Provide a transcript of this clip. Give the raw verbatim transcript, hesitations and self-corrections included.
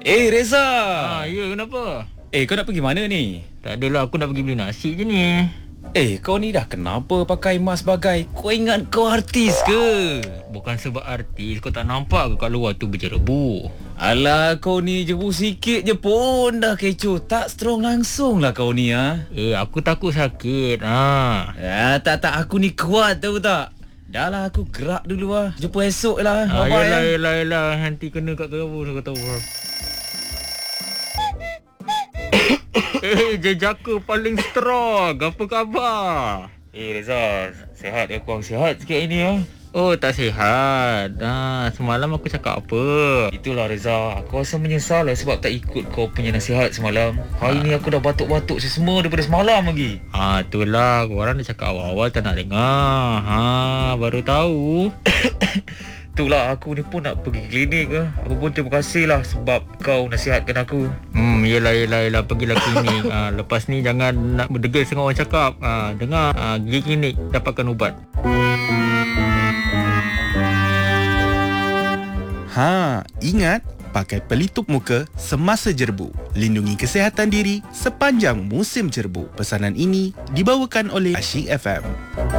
Eh Reza. Ah, ya kenapa? Eh kau nak pergi mana ni? Tak adalah, aku nak pergi beli nasi je ni. Eh kau ni dah kenapa pakai mask bagai? Kau ingat kau artis ke? Bukan sebab artis, kau tak nampak ke kat luar tu berjerebu? Alah kau ni jebu sikit je pun dah kecoh. Tak strong langsung lah kau ni ha. Eh, aku takut sakit. Ha. Ya, tak tak aku ni kuat tahu tak. Dah lah aku gerak dulu lah. Jumpa esok lah. Ah, Bye-bye yelah, ya. yelah, yelah. Nanti kena kat kamu, aku tahu. Eh, jejaka paling strong. Apa khabar? Eh Reza, sihat ya kurang sihat sikit ini ya. Oh, tak sihat. Ah, semalam aku cakap apa? Itulah Reza, aku rasa menyesal lah sebab tak ikut kau punya nasihat semalam. Hari ni aku dah batuk-batuk semua daripada semalam lagi. Ah, itulah. Korang dah cakap awal-awal tak nak dengar. Ha, baru tahu. Itulah aku ni pun nak pergi klinik ke. Aku pun terima kasih lah sebab kau nasihatkan aku. Hmm, yelah, yelah, yelah. Pergilah klinik. Ah, lepas ni jangan nak berdegil dengan orang cakap. Ah, dengar, ah, pergi klinik, dapatkan ubat. Ha, ingat pakai pelitup muka semasa jerbu. Lindungi kesihatan diri sepanjang musim jerbu. Pesanan ini dibawakan oleh Asyik F M.